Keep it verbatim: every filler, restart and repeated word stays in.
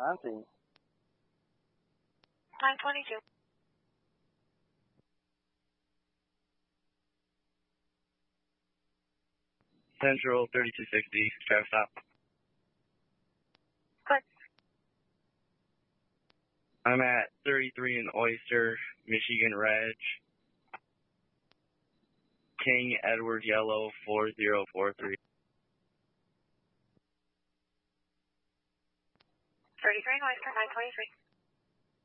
I'm seeing. nine twenty-two. Central thirty-two sixty, traffic stop. Good. I'm at thirty-three in Oyster, Michigan Reg. King Edward Yellow four zero four three. thirty-three in Oyster, nine twenty-three.